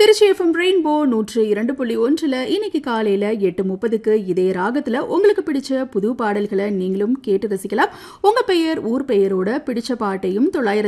Trichy FM rainbow 102.1 இன்னைக்கு காலையில 8:30க்கு இதே ராகத்துல உங்களுக்கு பிடிச்ச புது பாடல்களை நீங்களும் கேட்டு ரசிக்கலாம். உங்க பெயர் ஊர் பெயரோட பிடிச்ச பாட்டையும்